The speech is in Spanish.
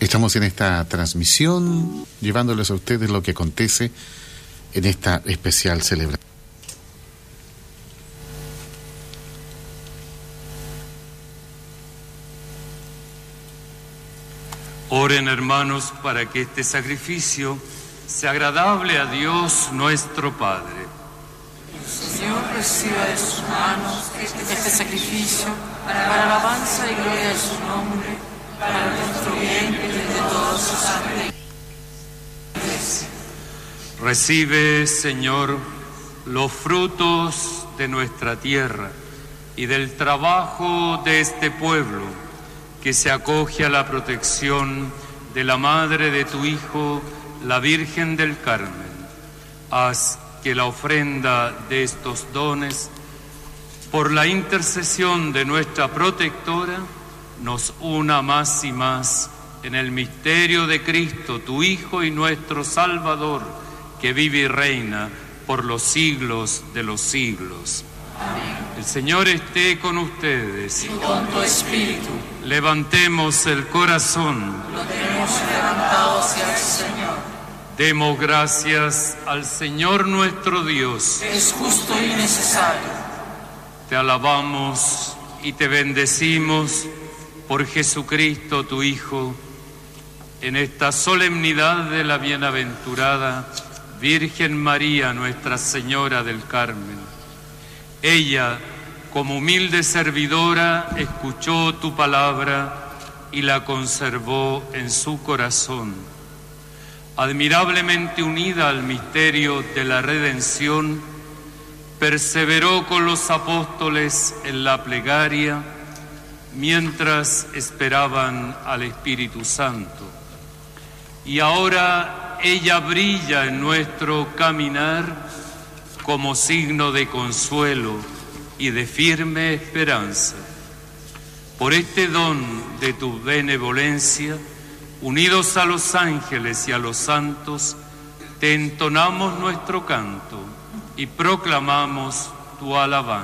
Estamos en esta transmisión llevándoles a ustedes lo que acontece en esta especial celebración. Oren, hermanos, para que este sacrificio sea agradable a Dios nuestro Padre. Señor, reciba de sus manos este sacrificio para alabanza y gloria de su nombre, para nuestro bien y el de todos sus santos. Recibe, Señor, los frutos de nuestra tierra y del trabajo de este pueblo, que se acoge a la protección de la Madre de tu Hijo, la Virgen del Carmen. Haz que la ofrenda de estos dones, por la intercesión de nuestra protectora, nos una más y más en el misterio de Cristo, tu Hijo y nuestro Salvador, que vive y reina por los siglos de los siglos. Amén. El Señor esté con ustedes. Y con tu espíritu. Levantemos el corazón. Lo tenemos levantado hacia el Señor. Demos gracias al Señor nuestro Dios. Es justo y necesario. Te alabamos y te bendecimos por Jesucristo, tu Hijo, en esta solemnidad de la bienaventurada Virgen María, Nuestra Señora del Carmen. Ella, como humilde servidora, escuchó tu palabra y la conservó en su corazón. Admirablemente unida al misterio de la redención, perseveró con los apóstoles en la plegaria mientras esperaban al Espíritu Santo. Y ahora ella brilla en nuestro caminar como signo de consuelo y de firme esperanza. Por este don de tu benevolencia, unidos a los ángeles y a los santos, te entonamos nuestro canto y proclamamos tu alabanza.